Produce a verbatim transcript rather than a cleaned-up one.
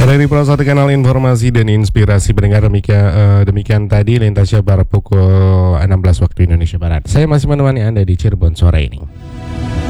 Dari Pro satu Kanal Informasi dan Inspirasi pendengar, demikian, uh, demikian tadi Lintas Jabar pukul enam belas waktu Indonesia Barat. Saya masih menemani Anda di Cirebon sore ini.